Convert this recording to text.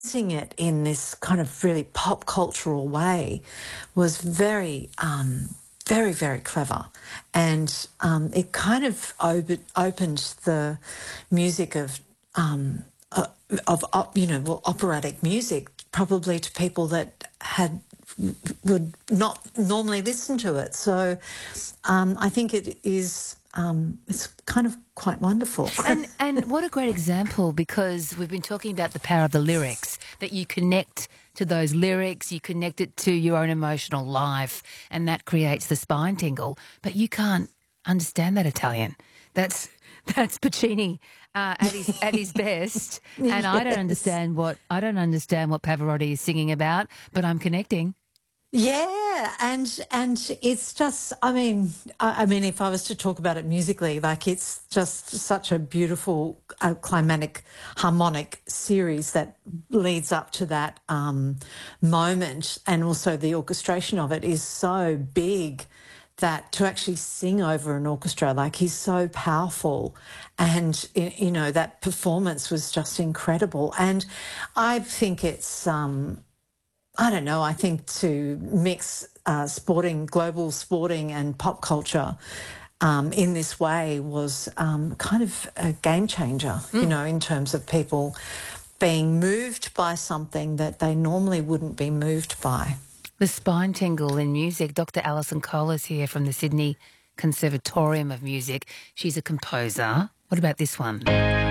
using it in this kind of really pop cultural way was very, very clever. And it kind of opened the music of operatic music probably to people that would not normally listen to it. So I think it is it's kind of quite wonderful. And what a great example, because we've been talking about the power of the lyrics, that you connect to those lyrics, you connect it to your own emotional life, and that creates the spine tingle. But you can't understand that Italian. That's Puccini at his best, and I don't Yes. understand what Pavarotti is singing about, but I'm connecting. Yeah, and it's just, I mean, if I was to talk about it musically, like it's just such a beautiful climatic harmonic series that leads up to that moment, and also the orchestration of it is so big that to actually sing over an orchestra, like he's so powerful, and that performance was just incredible, and I think it's. I don't know. I think to mix global sporting and pop culture in this way was kind of a game changer, in terms of people being moved by something that they normally wouldn't be moved by. The spine tingle in music. Dr. Alison Cole is here from the Sydney Conservatorium of Music. She's a composer. What about this one?